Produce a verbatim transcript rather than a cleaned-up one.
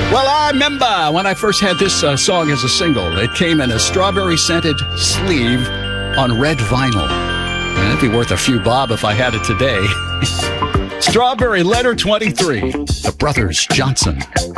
Well, I remember when I first had this uh, song as a single. It came in a strawberry-scented sleeve on red vinyl. That'd be worth a few bob if I had it today. Strawberry Letter twenty-three, the Brothers Johnson.